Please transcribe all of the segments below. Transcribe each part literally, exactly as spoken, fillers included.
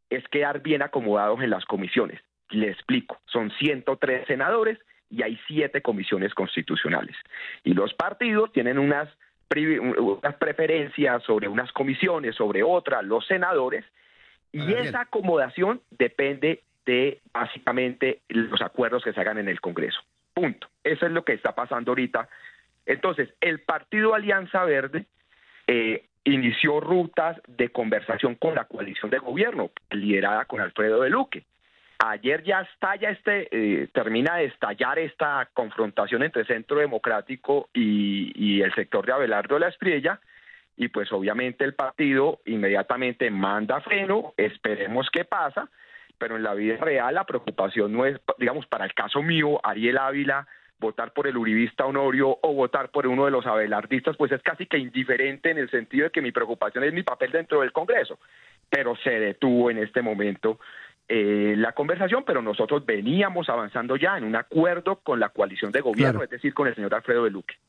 es quedar bien acomodados en las comisiones. Le explico, son ciento tres senadores y hay siete comisiones constitucionales. Y los partidos tienen unas, unas preferencias sobre unas comisiones, sobre otras, los senadores, y Ahora, esa acomodación depende de básicamente los acuerdos que se hagan en el Congreso. Punto. Eso es lo que está pasando ahorita. Entonces, el Partido Alianza Verde eh, inició rutas de conversación con la coalición de gobierno, liderada con Alfredo de Luque. Ayer ya estalla este, eh, termina de estallar esta confrontación entre Centro Democrático y, y el sector de Abelardo de la Espriella, y pues obviamente el partido inmediatamente manda freno, esperemos qué pasa, pero en la vida real la preocupación no es, digamos, para el caso mío, Ariel Ávila, votar por el uribista Honorio o votar por uno de los abelardistas, pues es casi que indiferente en el sentido de que mi preocupación es mi papel dentro del Congreso, pero se detuvo en este momento eh, la conversación, pero nosotros veníamos avanzando ya en un acuerdo con la coalición de gobierno, claro. Es decir, con el señor Alfredo de Luque.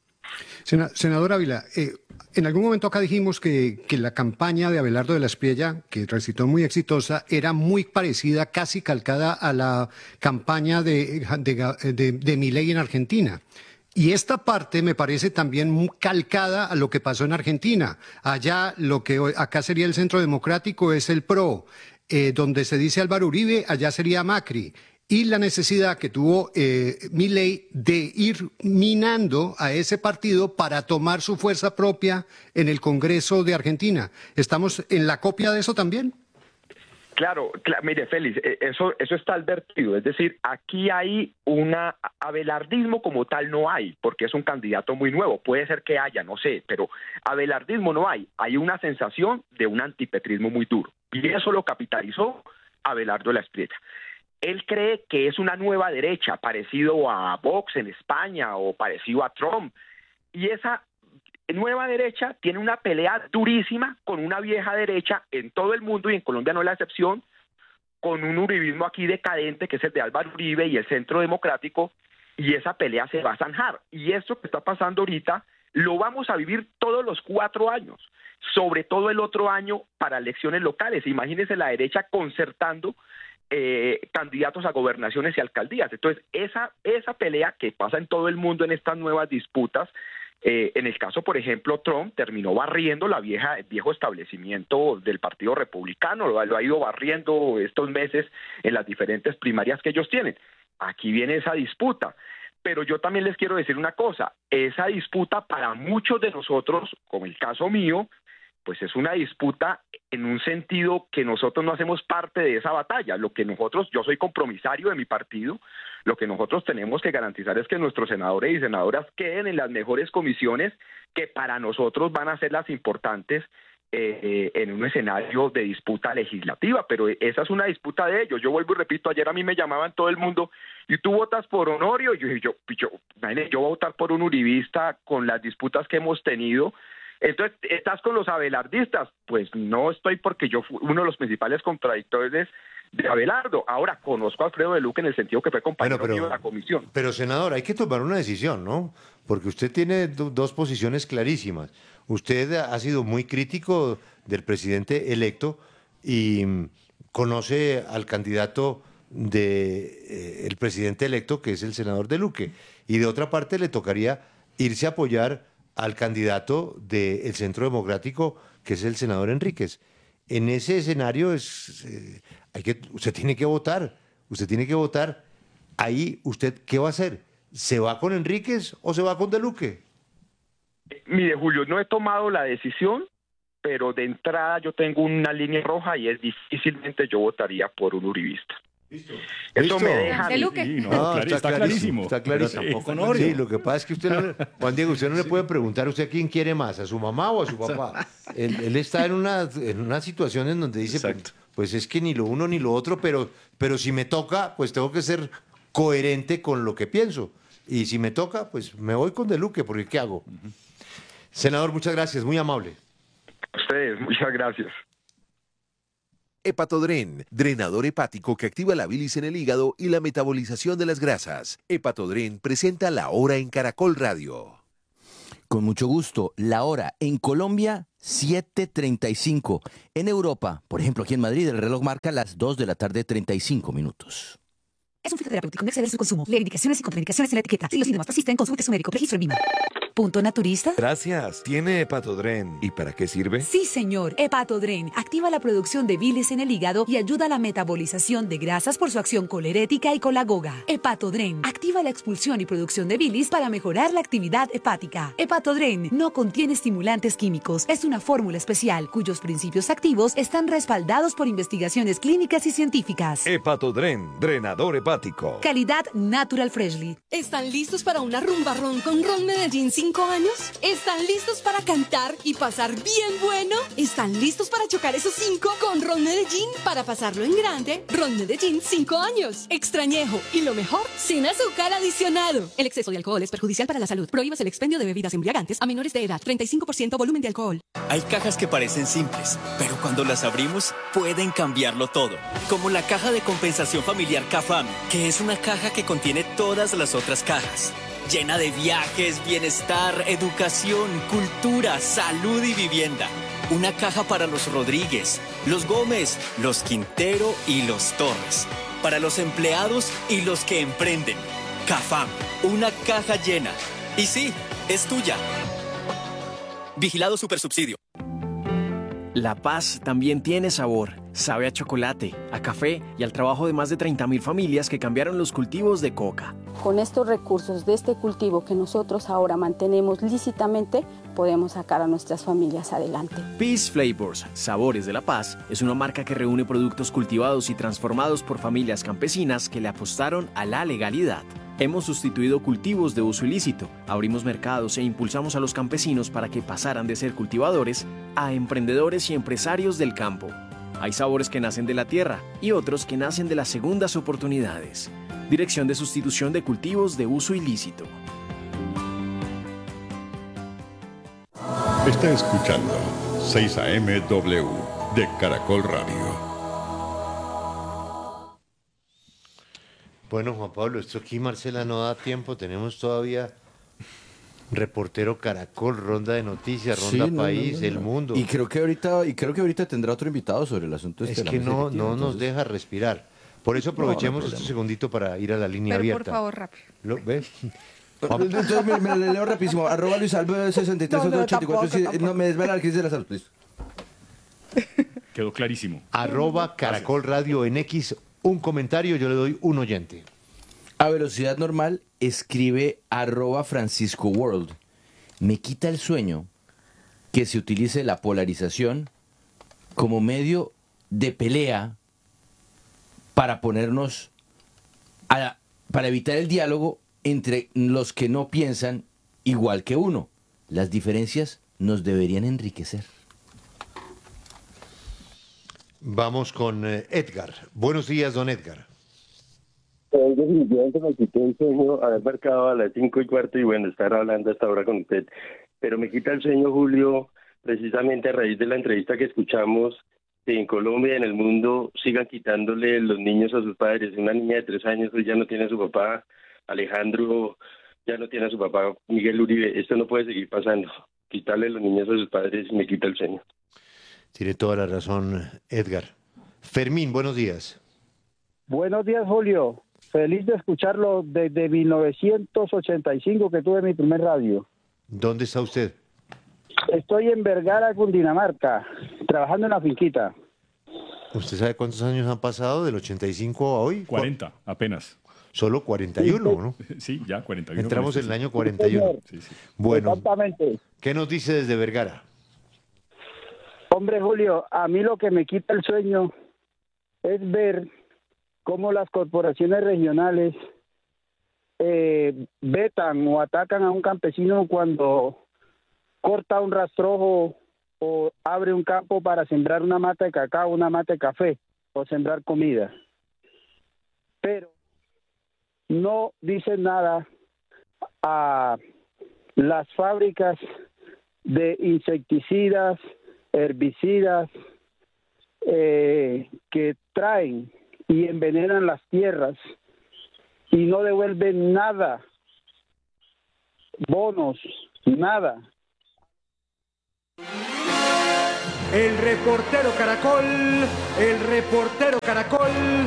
Senador Ávila, eh, en algún momento acá dijimos que, que la campaña de Abelardo de la Espriella, que resultó muy exitosa, era muy parecida, casi calcada a la campaña de, de, de, de Milei en Argentina. Y esta parte me parece también muy calcada a lo que pasó en Argentina. Allá, lo que acá sería el Centro Democrático es el P R O, eh, donde se dice Álvaro Uribe, allá sería Macri. Y la necesidad que tuvo eh, Milei de ir minando a ese partido para tomar su fuerza propia en el Congreso de Argentina. ¿Estamos en la copia de eso también? Claro, claro, mire, Félix, eso, eso está advertido. Es decir, aquí hay una abelardismo como tal no hay, porque es un candidato muy nuevo. Puede ser que haya, no sé, pero abelardismo no hay. Hay una sensación de un antipetrismo muy duro. Y eso lo capitalizó Abelardo de la Espriella. Él cree que es una nueva derecha, parecido a Vox en España o parecido a Trump. Y esa nueva derecha tiene una pelea durísima con una vieja derecha en todo el mundo, y en Colombia no es la excepción, con un uribismo aquí decadente, que es el de Álvaro Uribe y el Centro Democrático, y esa pelea se va a zanjar. Y esto que está pasando ahorita lo vamos a vivir todos los cuatro años, sobre todo el otro año para elecciones locales. Imagínense la derecha concertando Eh, candidatos a gobernaciones y alcaldías. Entonces, esa, esa pelea que pasa en todo el mundo en estas nuevas disputas, eh, en el caso, por ejemplo, Trump terminó barriendo la vieja, el viejo establecimiento del Partido Republicano, lo, lo ha ido barriendo estos meses en las diferentes primarias que ellos tienen. Aquí viene esa disputa. Pero yo también les quiero decir una cosa, esa disputa para muchos de nosotros, como el caso mío, pues es una disputa en un sentido que nosotros no hacemos parte de esa batalla. Lo que nosotros, yo soy compromisario de mi partido, lo que nosotros tenemos que garantizar es que nuestros senadores y senadoras queden en las mejores comisiones que para nosotros van a ser las importantes eh, en un escenario de disputa legislativa, pero esa es una disputa de ellos. Yo vuelvo y repito, ayer a mí me llamaban todo el mundo, ¿y tú votas por Honorio? Y yo dije, yo, yo, yo voy a votar por un uribista con las disputas que hemos tenido. Entonces, ¿estás con los abelardistas? Pues no estoy, porque yo fui uno de los principales contradictores de Abelardo. Ahora, conozco a Alfredo de Luque en el sentido que fue compañero Bueno, pero, mío de la comisión. Pero, senador, hay que tomar una decisión, ¿no? Porque usted tiene do, dos posiciones clarísimas. Usted ha sido muy crítico del presidente electo y conoce al candidato del de, eh, presidente electo, que es el senador de Luque. Y de otra parte le tocaría irse a apoyar al candidato del Centro Democrático, que es el senador Enríquez. En ese escenario es, eh, hay que, usted tiene que votar, usted tiene que votar. Ahí, ¿usted qué va a hacer? ¿Se va con Enríquez o se va con De Luque? Mire, Julio, no he tomado la decisión, pero de entrada yo tengo una línea roja y es difícilmente yo votaría por un uribista. Listo. Eso ¿Listo? me deja... De Luque. Sí, no, No, clari- está, está clarísimo, clarísimo. está clarísimo. Pero tampoco Honorio. Sí, lo que pasa es que usted, no le- Juan Diego, usted no le puede preguntar a usted a quién quiere más, a su mamá o a su papá. Él, él está en una, en una situación en donde dice, pues, Exacto. pues es que ni lo uno ni lo otro, pero, pero si me toca, pues tengo que ser coherente con lo que pienso. Y si me toca, pues me voy con De Luque, porque ¿qué hago? Uh-huh. Senador, muchas gracias, muy amable. A ustedes, muchas gracias. Hepatodren, drenador hepático que activa la bilis en el hígado y la metabolización de las grasas. Hepatodren presenta La Hora en Caracol Radio. Con mucho gusto. La hora en Colombia, siete treinta y cinco. En Europa, por ejemplo, aquí en Madrid, el reloj marca las dos de la tarde, treinta y cinco minutos. Es un fitoterapéutico, no exceder su consumo. Lee indicaciones y contraindicaciones en la etiqueta. Si los síntomas persisten, consulte a su médico. Registro en Vima. ¿Punto naturista? Gracias. ¿Tiene Hepatodren? ¿Y para qué sirve? Sí, señor. Hepatodren activa la producción de bilis en el hígado y ayuda a la metabolización de grasas por su acción colerética y colagoga. Hepatodren activa la expulsión y producción de bilis para mejorar la actividad hepática. Hepatodren no contiene estimulantes químicos. Es una fórmula especial cuyos principios activos están respaldados por investigaciones clínicas y científicas. Hepatodren, drenador hepático. Calidad Natural Freshly. ¿Están listos para una rumba ron con Ron Medellín cinco años? ¿Están listos para cantar y pasar bien bueno? ¿Están listos para chocar esos cinco con Ron Medellín para pasarlo en grande? Ron Medellín cinco años. Extrañejo y lo mejor, sin azúcar adicionado. El exceso de alcohol es perjudicial para la salud. Prohíbas el expendio de bebidas embriagantes a menores de edad. treinta y cinco por ciento volumen de alcohol. Hay cajas que parecen simples, pero cuando las abrimos pueden cambiarlo todo. Como la caja de compensación familiar CAFAM, que es una caja que contiene todas las otras cajas. Llena de viajes, bienestar, educación, cultura, salud y vivienda. Una caja para los Rodríguez, los Gómez, los Quintero y los Torres. Para los empleados y los que emprenden. CAFAM, una caja llena. Y sí, es tuya. Vigilado Supersubsidio. La paz también tiene sabor. Sabe a chocolate, a café y al trabajo de más de treinta mil familias que cambiaron los cultivos de coca. Con estos recursos de este cultivo que nosotros ahora mantenemos lícitamente, podemos sacar a nuestras familias adelante. Peace Flavors, Sabores de la Paz, es una marca que reúne productos cultivados y transformados por familias campesinas que le apostaron a la legalidad. Hemos sustituido cultivos de uso ilícito, abrimos mercados e impulsamos a los campesinos para que pasaran de ser cultivadores a emprendedores y empresarios del campo. Hay sabores que nacen de la tierra y otros que nacen de las segundas oportunidades. Dirección de Sustitución de Cultivos de Uso Ilícito. Está escuchando seis A M W de Caracol Radio. Bueno, Juan Pablo, esto aquí, Marcela, no da tiempo. Tenemos todavía reportero Caracol, ronda de noticias, ronda Sí, no, país, no, no, el no. mundo. Y creo que ahorita, y creo que ahorita tendrá otro invitado sobre el asunto este Es de la que mesa no, directiva, no nos entonces- deja respirar. Por eso No, no hay aprovechemos este problema. segundito para ir a la línea Pero abierta. por favor, rápido. ¿Lo ves? Entonces, me, me le leo rapidísimo. Arroba Luis Alves sesenta y tres No, no, ochenta y cuatro. tampoco, Sí, tampoco. no, me desvela la crisis de la salud. Listo. Quedó clarísimo. Arroba Caracol Radio en X, un comentario, yo le doy un oyente. A velocidad normal, escribe arroba Francisco World. Me quita el sueño que se utilice la polarización como medio de pelea para ponernos a, para evitar el diálogo entre los que no piensan igual que uno. Las diferencias nos deberían enriquecer. Vamos con eh, Edgar. Buenos días, don Edgar. Eh, definitivamente me quitó el sueño haber marcado a las cinco y cuarto y bueno, estar hablando hasta ahora con usted. Pero me quita el sueño, Julio, precisamente a raíz de la entrevista que escuchamos, que en Colombia y en el mundo sigan quitándole los niños a sus padres. Una niña de tres años hoy ya no tiene a su papá, Alejandro ya no tiene a su papá, Miguel Uribe. Esto no puede seguir pasando. Quitarle los niños a sus padres me quita el sueño. Tiene toda la razón, Edgar. Fermín, buenos días. Buenos días, Julio. Feliz de escucharlo desde mil novecientos ochenta y cinco que tuve mi primer radio. ¿Dónde está usted? Estoy en Vergara, Cundinamarca, trabajando en la finquita. ¿Usted sabe cuántos años han pasado del ochenta y cinco a hoy? cuarenta, apenas. Solo cuarenta y uno, ¿no? Sí, ya, cuarenta y uno. Entramos con en el este, año sí. cuarenta y uno. Sí, sí. Bueno, Exactamente. ¿qué nos dice desde Vergara? Hombre, Julio, a mí lo que me quita el sueño es ver cómo las corporaciones regionales eh, vetan o atacan a un campesino cuando corta un rastrojo o abre un campo para sembrar una mata de cacao, una mata de café o sembrar comida. Pero no dicen nada a las fábricas de insecticidas, herbicidas eh, que traen y envenenan las tierras y no devuelven nada, bonos Nada. El reportero Caracol, el reportero Caracol.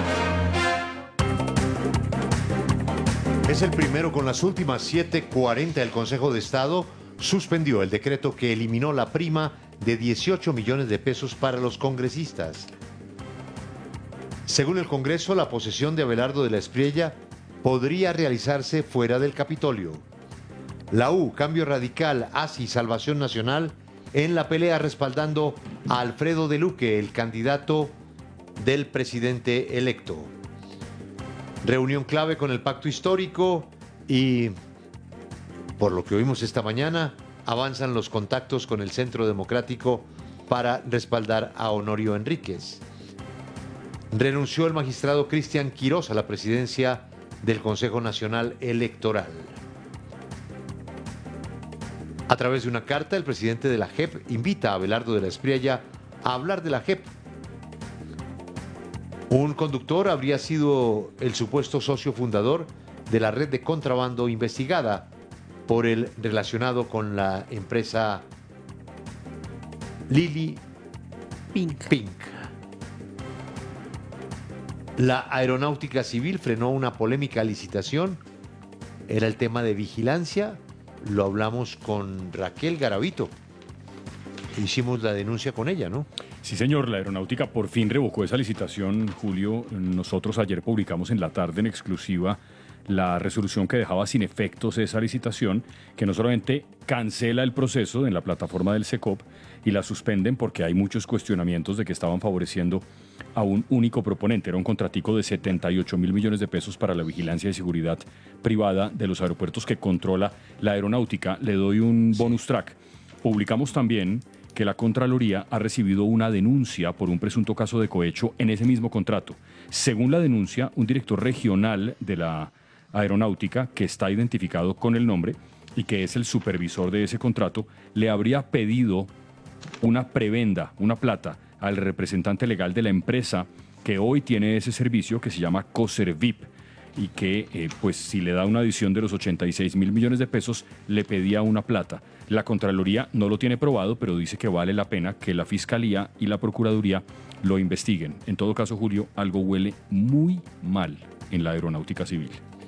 Es el primero con las últimas siete cuarenta. El Consejo de Estado suspendió el decreto que eliminó la prima de dieciocho millones de pesos para los congresistas. Según el Congreso, la posesión de Abelardo de la Espriella podría realizarse fuera del Capitolio. La U, Cambio Radical, A S I, Salvación Nacional, en la pelea respaldando a Alfredo de Luque, el candidato del presidente electo. Reunión clave con el Pacto Histórico y, por lo que oímos esta mañana, avanzan los contactos con el Centro Democrático para respaldar a Honorio Enríquez. Renunció el magistrado Cristian Quirós a la presidencia del Consejo Nacional Electoral. A través de una carta, el presidente de la J E P invita a Abelardo de la Espriella a hablar de la J E P. Un conductor habría sido el supuesto socio fundador de la red de contrabando investigada por el relacionado con la empresa Lili Pink. Pink. La Aeronáutica Civil frenó una polémica licitación. Era el tema de vigilancia. Lo hablamos con Raquel Garavito. Hicimos la denuncia con ella, ¿no? Sí, señor. La Aeronáutica por fin revocó esa licitación, Julio. Nosotros ayer publicamos en la tarde en exclusiva la resolución que dejaba sin efectos esa licitación, que no solamente cancela el proceso en la plataforma del SECOP y la suspenden porque hay muchos cuestionamientos de que estaban favoreciendo a un único proponente. Era un contratico de setenta y ocho mil millones de pesos para la vigilancia y seguridad privada de los aeropuertos que controla la Aeronáutica. Le doy un bonus track. Publicamos también que la Contraloría ha recibido una denuncia por un presunto caso de cohecho en ese mismo contrato. Según la denuncia, un director regional de la Aeronáutica, que está identificado con el nombre y que es el supervisor de ese contrato, le habría pedido una prebenda, una plata, al representante legal de la empresa que hoy tiene ese servicio, que se llama Coservip, y que eh, pues si le da una adición de los ochenta y seis mil millones de pesos, le pedía una plata. La Contraloría no lo tiene probado, pero dice que vale la pena que la Fiscalía y la Procuraduría lo investiguen. En todo caso, Julio, algo huele muy mal en la Aeronáutica Civil.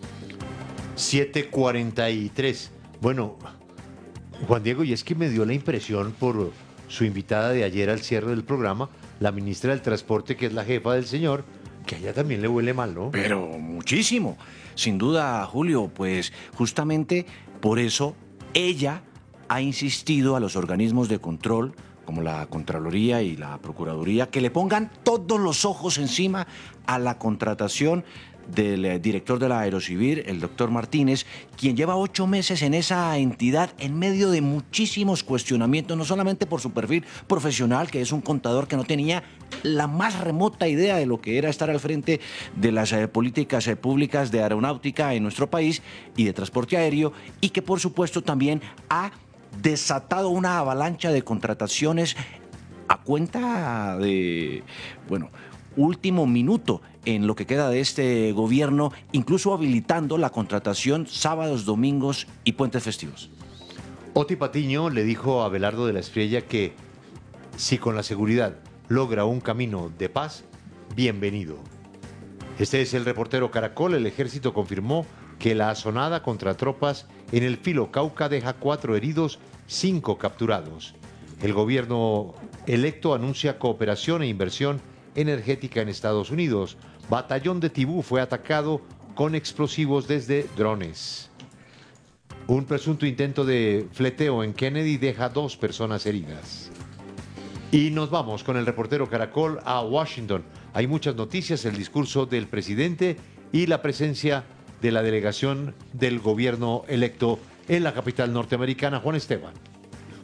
siete cuarenta y tres. Bueno, Juan Diego, y es que me dio la impresión por su invitada de ayer al cierre del programa, la ministra del Transporte, que es la jefa del señor, que a ella también le huele mal, ¿no? Pero muchísimo. Sin duda, Julio, pues justamente por eso ella ha insistido a los organismos de control, como la Contraloría y la Procuraduría, que le pongan todos los ojos encima a la contratación del director de la Aerocivil, el doctor Martínez, quien lleva ocho meses en esa entidad en medio de muchísimos cuestionamientos, no solamente por su perfil profesional, que es un contador que no tenía la más remota idea de lo que era estar al frente de las eh, políticas eh, públicas de aeronáutica en nuestro país y de transporte aéreo, y que por supuesto también ha desatado una avalancha de contrataciones a cuenta de, bueno, último minuto en lo que queda de este gobierno, incluso habilitando la contratación sábados, domingos y puentes festivos. Oti Patiño le dijo a Abelardo de la Espriella que si con la seguridad logra un camino de paz, bienvenido. Este es el reportero Caracol. El ejército confirmó que la asonada contra tropas en el filo Cauca deja cuatro heridos, cinco capturados. El gobierno electo anuncia cooperación e inversión energética en Estados Unidos. Batallón de Tibú fue atacado con explosivos desde drones. Un presunto intento de fleteo en Kennedy deja dos personas heridas. Y nos vamos con el reportero Caracol a Washington. Hay muchas noticias, el discurso del presidente y la presencia de la delegación del gobierno electo en la capital norteamericana. Juan Esteban.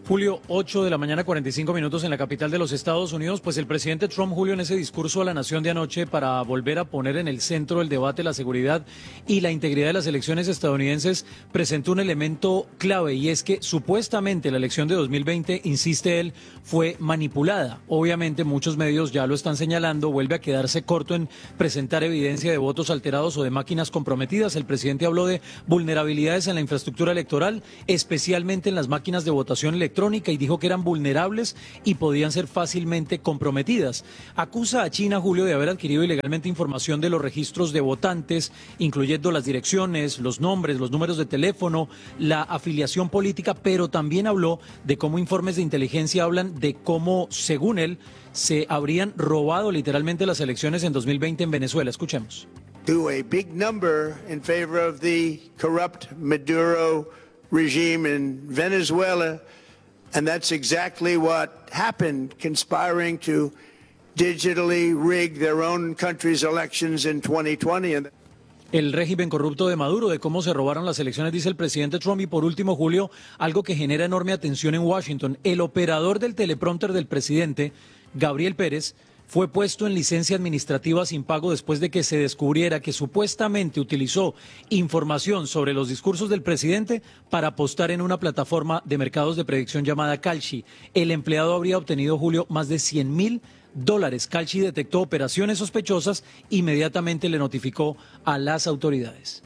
Julio, ocho de la mañana, cuarenta y cinco minutos en la capital de los Estados Unidos. Pues el presidente Trump, Julio, en ese discurso a la nación de anoche para volver a poner en el centro del debate la seguridad y la integridad de las elecciones estadounidenses, presentó un elemento clave, y es que supuestamente la elección de dos mil veinte, insiste él, fue manipulada. Obviamente muchos medios ya lo están señalando, vuelve a quedarse corto en presentar evidencia de votos alterados o de máquinas comprometidas. El presidente habló de vulnerabilidades en la infraestructura electoral, especialmente en las máquinas de votación electrónica, y dijo que eran vulnerables y podían ser fácilmente comprometidas. Acusa a China, Julio, de haber adquirido ilegalmente información de los registros de votantes, incluyendo las direcciones, los nombres, los números de teléfono, la afiliación política, pero también habló de cómo informes de inteligencia hablan de cómo, según él, se habrían robado literalmente las elecciones en dos mil veinte en Venezuela. Escuchemos. To a big number in favor of the corrupt Maduro regime in Venezuela. And that's exactly what happened, conspiring to digitally rig their own country's elections in twenty twenty. El régimen corrupto de Maduro, de cómo se robaron las elecciones, dice el presidente Trump. Y por último, Julio, algo que genera enorme atención en Washington. El operador del teleprompter del presidente, Gabriel Pérez, fue puesto en licencia administrativa sin pago después de que se descubriera que supuestamente utilizó información sobre los discursos del presidente para apostar en una plataforma de mercados de predicción llamada Kalshi. El empleado habría obtenido, Julio, más de cien mil dólares. Kalshi detectó operaciones sospechosas, inmediatamente le notificó a las autoridades.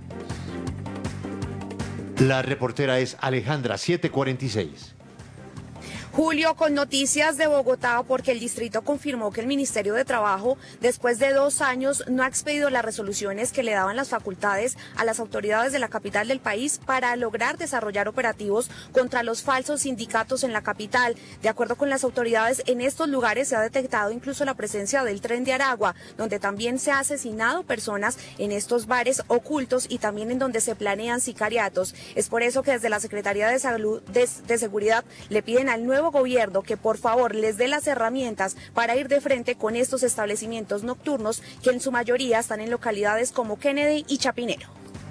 La reportera es Alejandra, siete cuarenta y seis. Julio, con noticias de Bogotá, porque el distrito confirmó que el Ministerio de Trabajo, después de dos años, no ha expedido las resoluciones que le daban las facultades a las autoridades de la capital del país para lograr desarrollar operativos contra los falsos sindicatos en la capital. De acuerdo con las autoridades, en estos lugares se ha detectado incluso la presencia del Tren de Aragua, donde también se ha asesinado personas en estos bares ocultos y también en donde se planean sicariatos. Es por eso que desde la Secretaría de Salud de, de Seguridad le piden al nuevo gobierno que por favor les dé las herramientas para ir de frente con estos establecimientos nocturnos que en su mayoría están en localidades como Kennedy y Chapinero.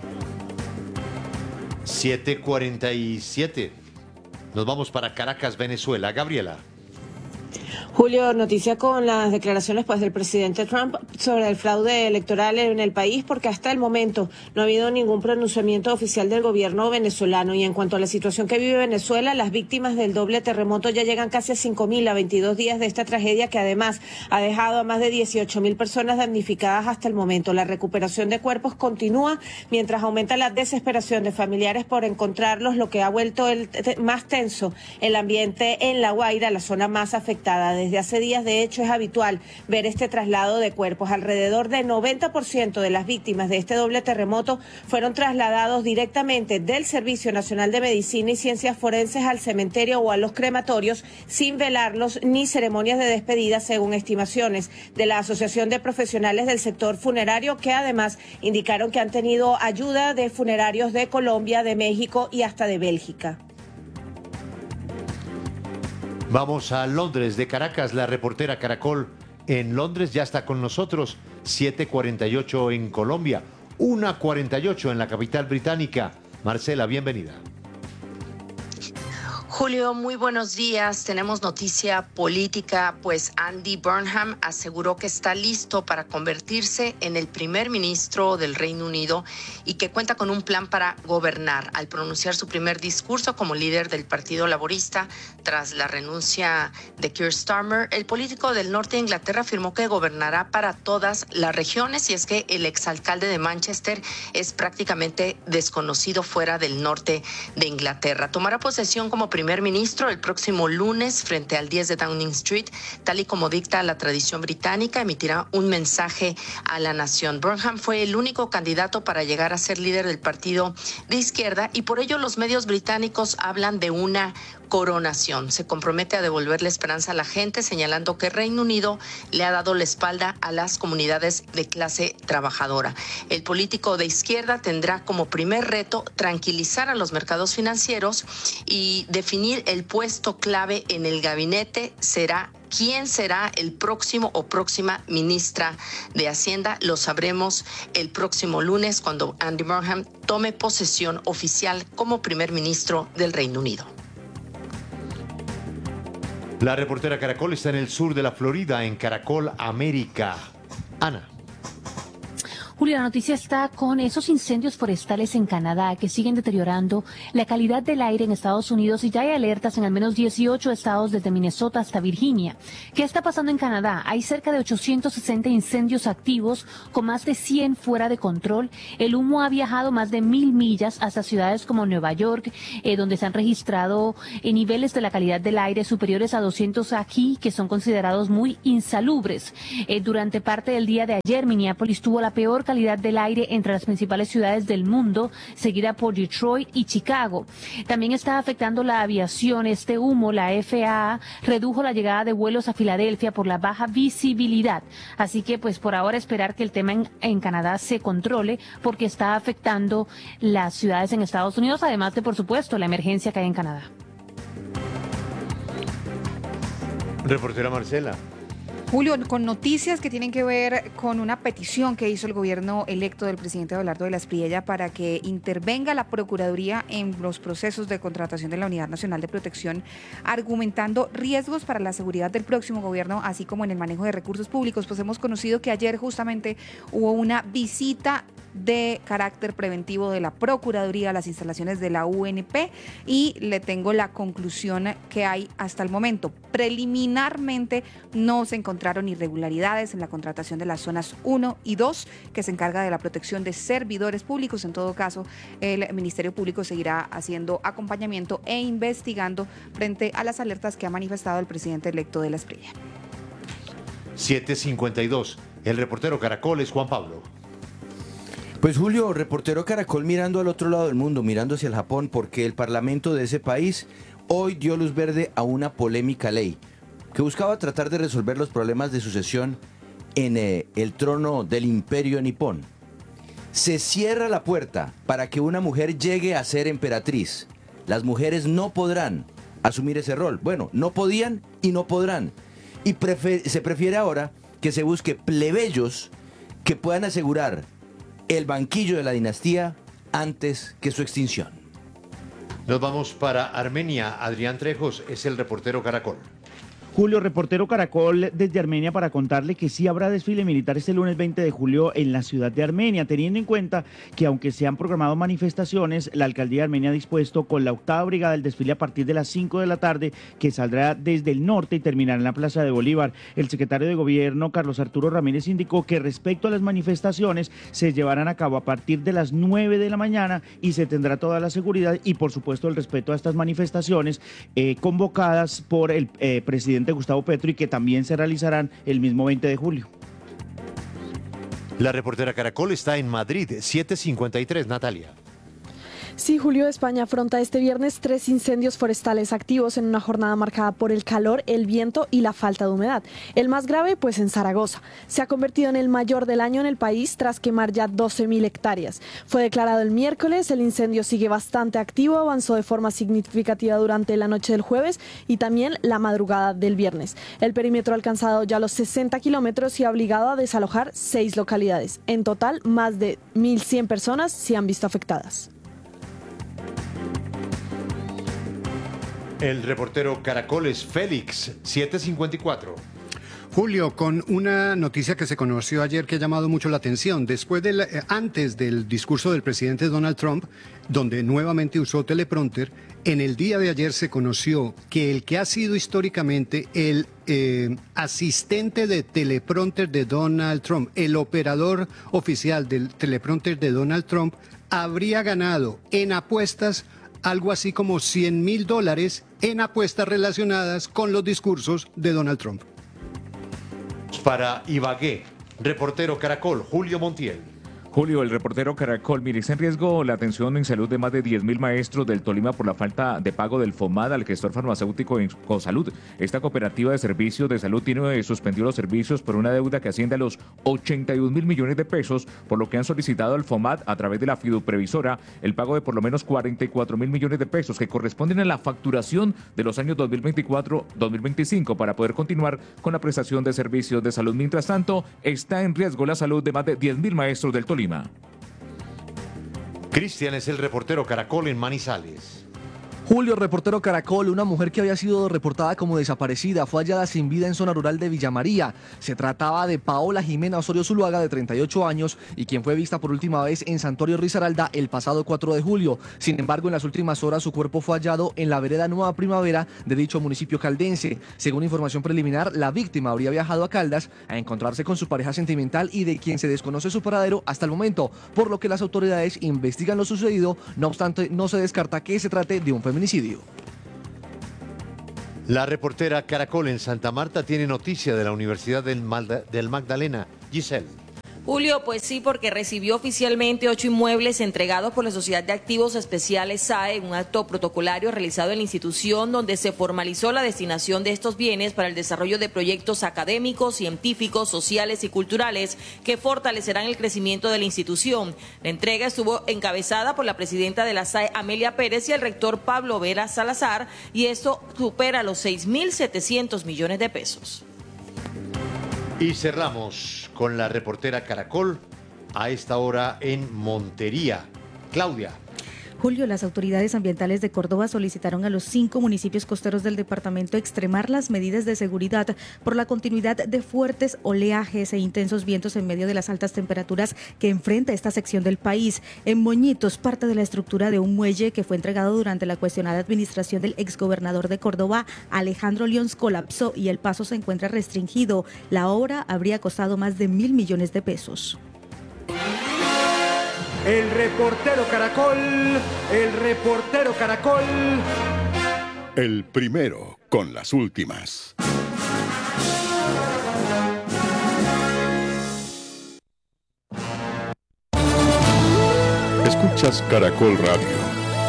siete cuarenta y siete. Nos vamos para Caracas, Venezuela. Gabriela. Julio, noticia con las declaraciones pues del presidente Trump sobre el fraude electoral en el país, porque hasta el momento no ha habido ningún pronunciamiento oficial del gobierno venezolano. Y en cuanto a la situación que vive Venezuela, las víctimas del doble terremoto ya llegan casi a cinco mil a veintidós días de esta tragedia, que además ha dejado a más de dieciocho mil personas damnificadas hasta el momento. La recuperación de cuerpos continúa mientras aumenta la desesperación de familiares por encontrarlos, lo que ha vuelto el más tenso el ambiente en La Guaira, la zona más afectada. Desde hace días, de hecho, es habitual ver este traslado de cuerpos. Alrededor del noventa por ciento de las víctimas de este doble terremoto fueron trasladados directamente del Servicio Nacional de Medicina y Ciencias Forenses al cementerio o a los crematorios, sin velarlos ni ceremonias de despedida, según estimaciones de la Asociación de Profesionales del Sector Funerario, que además indicaron que han tenido ayuda de funerarios de Colombia, de México y hasta de Bélgica. Vamos a Londres, de Caracas, la reportera Caracol en Londres ya está con nosotros, siete cuarenta y ocho en Colombia, una cuarenta y ocho en la capital británica. Marcela, bienvenida. Julio, muy buenos días. Tenemos noticia política, pues Andy Burnham aseguró que está listo para convertirse en el primer ministro del Reino Unido y que cuenta con un plan para gobernar. Al pronunciar su primer discurso como líder del Partido Laborista tras la renuncia de Keir Starmer, el político del norte de Inglaterra afirmó que gobernará para todas las regiones, y es que el exalcalde de Manchester es prácticamente desconocido fuera del norte de Inglaterra. Tomará posesión como primer ministro el próximo lunes frente al diez de Downing Street, tal y como dicta la tradición británica. Emitirá un mensaje a la nación. Burnham fue el único candidato para llegar a ser líder del partido de izquierda, y por ello los medios británicos hablan de una coronación. Se compromete a devolver la esperanza a la gente, señalando que Reino Unido le ha dado la espalda a las comunidades de clase trabajadora. El político de izquierda tendrá como primer reto tranquilizar a los mercados financieros y definir el puesto clave en el gabinete. Será ¿Quién será el próximo o próxima ministra de Hacienda? Lo sabremos el próximo lunes, cuando Andy Burnham tome posesión oficial como primer ministro del Reino Unido. La reportera Caracol está en el sur de la Florida, en Caracol América. Ana. Julio, la noticia está con esos incendios forestales en Canadá que siguen deteriorando la calidad del aire en Estados Unidos y ya hay alertas en al menos dieciocho estados desde Minnesota hasta Virginia. ¿Qué está pasando en Canadá? Hay cerca de ochocientos sesenta incendios activos con más de cien fuera de control. El humo ha viajado más de mil millas hasta ciudades como Nueva York, eh, donde se han registrado eh, niveles de la calidad del aire superiores a doscientos aquí, que son considerados muy insalubres. Eh, durante parte del día de ayer, Minneapolis tuvo la peor calidad del aire entre las principales ciudades del mundo, seguida por Detroit y Chicago. También está afectando la aviación. Este humo, la F A A redujo la llegada de vuelos a Filadelfia por la baja visibilidad. Así que pues por ahora esperar que el tema en, en Canadá se controle porque está afectando las ciudades en Estados Unidos, además de por supuesto la emergencia que hay en Canadá. Reportera Marcela. Julio, con noticias que tienen que ver con una petición que hizo el gobierno electo del presidente Abelardo de la Espriella para que intervenga la Procuraduría en los procesos de contratación de la Unidad Nacional de Protección, argumentando riesgos para la seguridad del próximo gobierno, así como en el manejo de recursos públicos. Pues hemos conocido que ayer justamente hubo una visita de carácter preventivo de la Procuraduría a las instalaciones de la U N P y le tengo la conclusión que hay hasta el momento. Preliminarmente no se encontraron irregularidades en la contratación de las zonas uno y dos, que se encarga de la protección de servidores públicos. En todo caso, el Ministerio Público seguirá haciendo acompañamiento e investigando frente a las alertas que ha manifestado el presidente electo de la Espriella. siete cincuenta y dos. El reportero Caracol es Juan Pablo. Pues Julio, reportero Caracol mirando al otro lado del mundo, mirando hacia el Japón, porque el parlamento de ese país hoy dio luz verde a una polémica ley que buscaba tratar de resolver los problemas de sucesión en eh, el trono del imperio nipón. Se cierra la puerta para que una mujer llegue a ser emperatriz. Las mujeres no podrán asumir ese rol. Bueno, no podían y no podrán. Y prefe- se prefiere ahora que se busque plebeyos que puedan asegurar el banquillo de la dinastía antes que su extinción. Nos vamos para Armenia. Adrián Trejos es el reportero Caracol. Julio, reportero Caracol desde Armenia para contarle que sí habrá desfile militar este lunes veinte de julio en la ciudad de Armenia, teniendo en cuenta que aunque se han programado manifestaciones, la alcaldía de Armenia ha dispuesto con la octava brigada el desfile a partir de las cinco de la tarde, que saldrá desde el norte y terminará en la Plaza de Bolívar. El secretario de Gobierno, Carlos Arturo Ramírez, indicó que respecto a las manifestaciones se llevarán a cabo a partir de las nueve de la mañana y se tendrá toda la seguridad y por supuesto el respeto a estas manifestaciones eh, convocadas por el eh, presidente Gustavo Petro y que también se realizarán el mismo veinte de julio. La reportera Caracol está en Madrid, siete cincuenta y tres, Natalia. Sí, Julio, España afronta este viernes tres incendios forestales activos en una jornada marcada por el calor, el viento y la falta de humedad. El más grave, pues en Zaragoza. Se ha convertido en el mayor del año en el país tras quemar ya doce mil hectáreas. Fue declarado el miércoles, el incendio sigue bastante activo, avanzó de forma significativa durante la noche del jueves y también la madrugada del viernes. El perímetro ha alcanzado ya los sesenta kilómetros y ha obligado a desalojar seis localidades. En total, más de mil cien personas se han visto afectadas. El reportero Caracol es Félix, siete cincuenta y cuatro. Julio, con una noticia que se conoció ayer que ha llamado mucho la atención. Después del, eh, antes del discurso del presidente Donald Trump, donde nuevamente usó teleprompter, en el día de ayer se conoció que el que ha sido históricamente el eh, asistente de teleprompter de Donald Trump, el operador oficial del teleprompter de Donald Trump, habría ganado en apuestas algo así como cien mil dólares en apuestas relacionadas con los discursos de Donald Trump. Para Ibagué, reportero Caracol, Julio Montiel. Julio, el reportero Caracol, mire, está en riesgo la atención en salud de más de diez mil maestros del Tolima por la falta de pago del FOMAD al gestor farmacéutico Incosalud. Esta cooperativa de servicios de salud tiene suspendido los servicios por una deuda que asciende a los ochenta y un mil millones de pesos, por lo que han solicitado al FOMAD a través de la fiduprevisora el pago de por lo menos cuarenta y cuatro mil millones de pesos que corresponden a la facturación de los años dos mil veinticuatro dos mil veinticinco para poder continuar con la prestación de servicios de salud. Mientras tanto, está en riesgo la salud de más de diez mil maestros del Tolima. Cristian es el reportero Caracol en Manizales. Julio, reportero Caracol, una mujer que había sido reportada como desaparecida fue hallada sin vida en zona rural de Villa María. Se trataba de Paola Jimena Osorio Zuluaga, de treinta y ocho años, y quien fue vista por última vez en Santorio Risaralda el pasado cuatro de julio. Sin embargo, en las últimas horas su cuerpo fue hallado en la vereda Nueva Primavera de dicho municipio caldense. Según información preliminar, la víctima habría viajado a Caldas a encontrarse con su pareja sentimental y de quien se desconoce su paradero hasta el momento, por lo que las autoridades investigan lo sucedido. No obstante, no se descarta que se trate de un feminicidio. La reportera Caracol en Santa Marta tiene noticia de la Universidad del, Malda, del Magdalena. Giselle. Julio, pues sí, porque recibió oficialmente ocho inmuebles entregados por la Sociedad de Activos Especiales S A E en un acto protocolario realizado en la institución, donde se formalizó la destinación de estos bienes para el desarrollo de proyectos académicos, científicos, sociales y culturales que fortalecerán el crecimiento de la institución. La entrega estuvo encabezada por la presidenta de la S A E, Amelia Pérez, y el rector Pablo Vera Salazar, y esto supera los seis mil setecientos millones de pesos. Y cerramos con la reportera Caracol a esta hora en Montería. Claudia. Julio, las autoridades ambientales de Córdoba solicitaron a los cinco municipios costeros del departamento extremar las medidas de seguridad por la continuidad de fuertes oleajes e intensos vientos en medio de las altas temperaturas que enfrenta esta sección del país. En Moñitos, parte de la estructura de un muelle que fue entregado durante la cuestionada administración del exgobernador de Córdoba, Alejandro Lions, colapsó y el paso se encuentra restringido. La obra habría costado más de mil millones de pesos. El reportero Caracol, el reportero Caracol. El primero con las últimas. Escuchas Caracol Radio.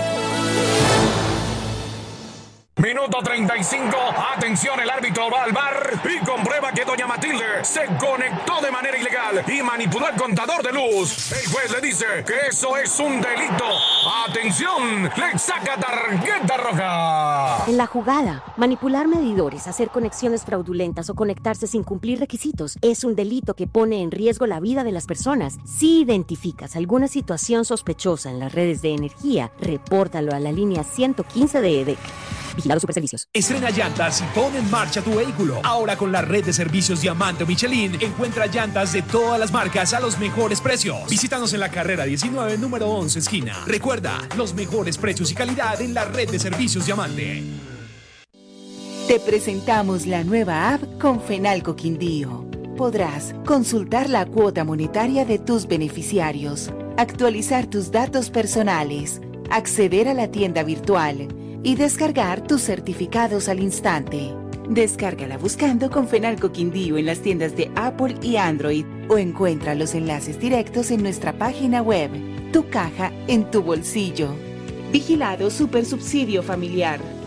Minuto treinta y cinco, atención, el árbitro va al V A R y comprueba que doña Matilde se conectó de manera ilegal y manipuló el contador de luz. El juez le dice que eso es un delito. Atención, le saca tarjeta roja. En la jugada, manipular medidores, hacer conexiones fraudulentas o conectarse sin cumplir requisitos es un delito que pone en riesgo la vida de las personas. Si identificas alguna situación sospechosa en las redes de energía, repórtalo a la línea ciento quince de E D E C. Vigilado Superservicios. Estrena llantas y pon en marcha tu vehículo. Ahora con la red de servicios Diamante o Michelin, encuentra llantas de todas las marcas a los mejores precios. Visítanos en la carrera diecinueve, número once, esquina. Recuerda, los mejores precios y calidad en la red de servicios Diamante. Te presentamos la nueva app con Fenalco Quindío. Podrás consultar la cuota monetaria de tus beneficiarios, actualizar tus datos personales, acceder a la tienda virtual y descargar tus certificados al instante. Descárgala buscando con Fenalco Quindío en las tiendas de Apple y Android o encuentra los enlaces directos en nuestra página web. Tu caja en tu bolsillo. Vigilado Supersubsidio Familiar.